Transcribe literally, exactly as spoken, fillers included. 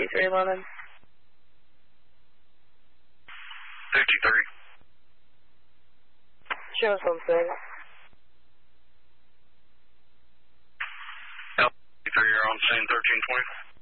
fifty-three eleven. fifty-three. Show us homestead. L fifty-three, you're on scene thirteen twenty.